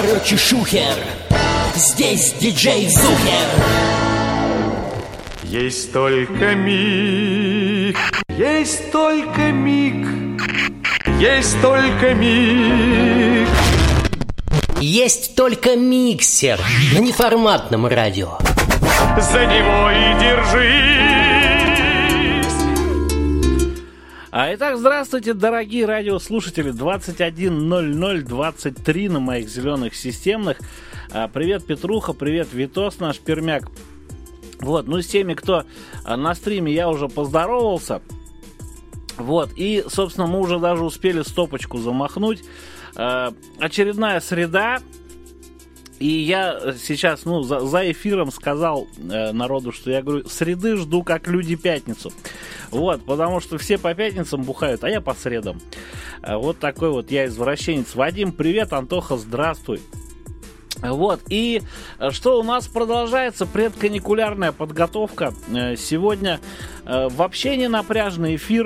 Короче, шухер, здесь диджей Зухер. Есть только миг, есть только миг, есть только миг. Есть только миксер на неформатном радио. За него и держись. Итак, здравствуйте, дорогие радиослушатели. 21:00:23 на моих зеленых системных. Привет, Петруха, привет, Витос, наш пермяк. Вот, ну с теми, кто на стриме, я уже поздоровался. Вот, и, собственно, мы уже даже успели стопочку замахнуть. Очередная среда. И я сейчас, за эфиром сказал народу, что я говорю, среды жду как люди пятницу. Вот, потому что все по пятницам бухают, а я по средам. Вот такой вот я извращенец. Вадим, привет, Антоха, здравствуй. Вот, и что у нас продолжается? Предканикулярная подготовка. Сегодня вообще не напряжный эфир.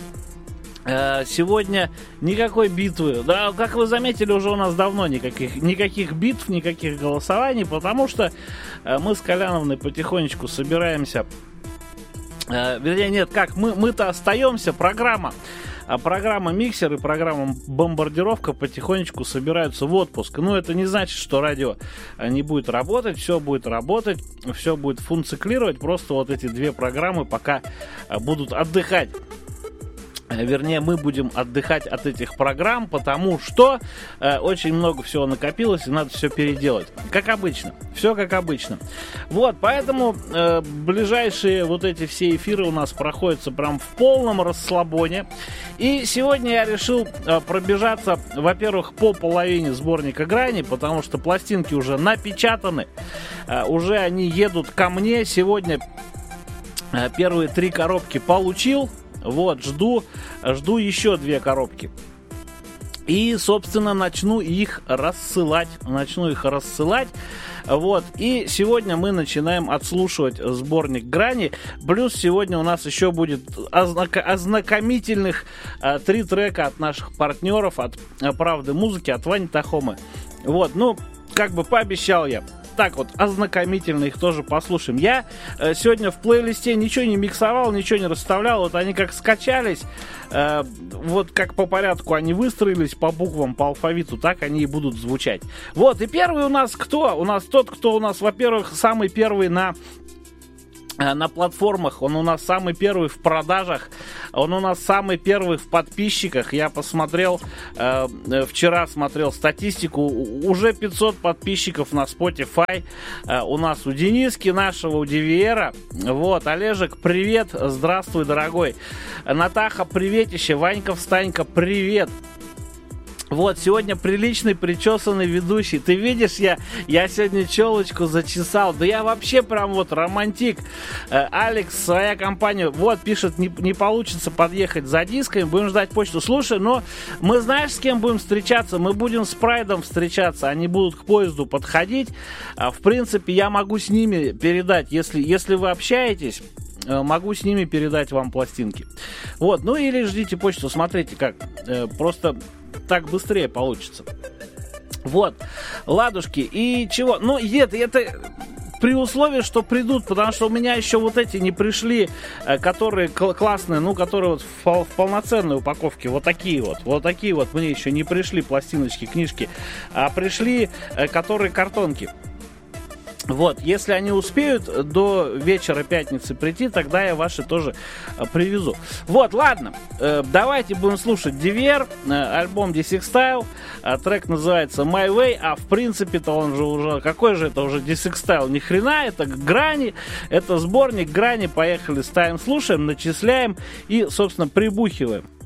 Сегодня никакой битвы. Да, как вы заметили, уже у нас давно никаких битв, никаких голосований, потому что мы с Коляновной потихонечку собираемся. Вернее, нет, как, мы-то остаемся, программа «Миксер» и программа «Бомбардировка» потихонечку собираются в отпуск. Но это не значит, что радио не будет работать, все будет работать, все будет функционировать, просто вот эти две программы пока будут отдыхать. Вернее, мы будем отдыхать от этих программ, потому что очень много всего накопилось, и надо все переделать. Как обычно. Все как обычно. Вот, поэтому ближайшие вот эти все эфиры у нас проходятся прям в полном расслабоне. И сегодня я решил пробежаться, во-первых, по половине сборника «Грани», потому что пластинки уже напечатаны, уже они едут ко мне. Сегодня первые 3 коробки получил. Вот, жду еще 2 коробки. И, собственно, начну их рассылать. Вот, и сегодня мы начинаем отслушивать сборник «Грани». Плюс сегодня у нас еще будет ознакомительных 3 трека от наших партнеров, от «Правды музыки», от Вани Тахомы. Вот, как бы пообещал я. Так вот, ознакомительно их тоже послушаем. Я сегодня в плейлисте ничего не миксовал, ничего не расставлял. Вот они как скачались, вот как по порядку они выстроились, по буквам, по алфавиту, так они и будут звучать. Вот, и первый у нас кто? У нас тот, кто у нас, во-первых, самый первый на платформах, он у нас самый первый в продажах, он у нас самый первый в подписчиках. Я посмотрел, вчера смотрел статистику, уже 500 подписчиков на Spotify у нас у Дениски нашего, у Дивиера. Вот, Олежек, привет, здравствуй, дорогой. Натаха, приветище, Ванька, Встанька, привет. Вот, сегодня приличный, причесанный ведущий. Ты видишь, я сегодня челочку зачесал. Да я вообще прям вот романтик. Алекс, своя компания, вот, пишет, не получится подъехать за дисками, будем ждать почту. Слушай, но мы знаешь, с кем будем встречаться? Мы будем с Прайдом встречаться, они будут к поезду подходить. В принципе, я могу с ними передать, если вы общаетесь, могу с ними передать вам пластинки. Вот, или ждите почту, смотрите как, просто так быстрее получится. Вот, ладушки, и чего? Это при условии, что придут, потому что у меня еще вот эти не пришли, которые классные, которые вот в полноценной упаковке, вот такие вот мне еще не пришли пластиночки, книжки, а пришли, которые картонки. Вот, если они успеют до вечера пятницы прийти, тогда я ваши тоже привезу. Вот, ладно, давайте будем слушать Дивер, альбом D6Style, трек называется My Way, а в принципе-то он же уже, какой же это уже D6Style? Ни хрена, это Грани, это сборник Грани, поехали, ставим, слушаем, начисляем и, собственно, прибухиваем.